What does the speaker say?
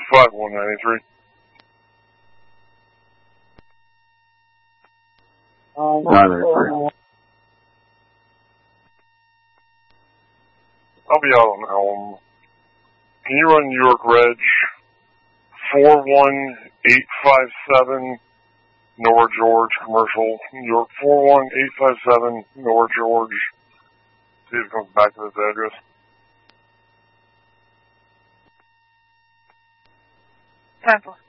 5193. I'll be out on Elm. Can you run New York Reg 41857 North George commercial? New York 41857 North George. See if it comes back to this address. Time for.